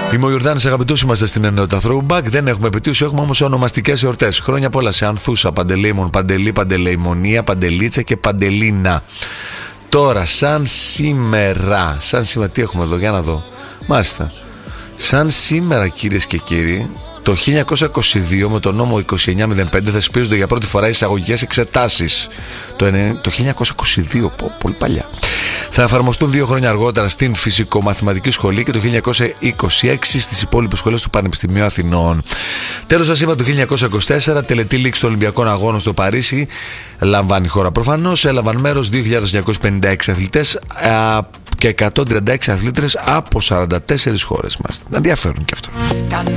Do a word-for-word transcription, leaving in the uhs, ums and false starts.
Είμαι ο Ιορδάνης, αγαπητούς, είμαστε στην ενότητα Throwback. Δεν έχουμε επαιτίους, έχουμε όμως ονομαστικές εορτές. Χρόνια πολλά σε Ανθούσα, Παντελεήμων, Παντελή, Παντελεημονία, Παντελίτσα και Παντελίνα. Τώρα, σαν σήμερα, σαν σήμερα, τι έχουμε εδώ, για να δω. Μάλιστα. Σαν σήμερα, κυρίες και κύριοι, το χίλια εννιακόσια είκοσι δύο με τον νόμο είκοσι εννιά μηδέν πέντε θεσπίζονται για πρώτη φορά εισαγωγικές εξετάσεις. Το, το χίλια εννιακόσια είκοσι δύο, πω, πολύ παλιά. Θα εφαρμοστούν δύο χρόνια αργότερα στην Φυσικομαθηματική Σχολή και το χίλια εννιακόσια είκοσι έξι στις υπόλοιπες σχολές του Πανεπιστημίου Αθηνών. Τέλος, σας είπα, το χίλια εννιακόσια είκοσι τέσσερα, τελετή λήξη των Ολυμπιακών Αγώνων στο Παρίσι. Λαμβάνει η χώρα προφανώς. Έλαβαν μέρος δύο χιλιάδες εννιακόσιοι πενήντα έξι αθλητές και εκατόν τριάντα έξι αθλήτρες από σαράντα τέσσερις χώρες μας. Ενδιαφέρον και αυτό.